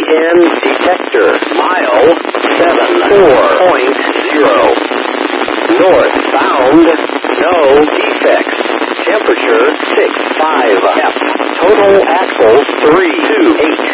EN detector. Mile 74.0. Northbound, no defects. Temperature 65 F. Total axles 328.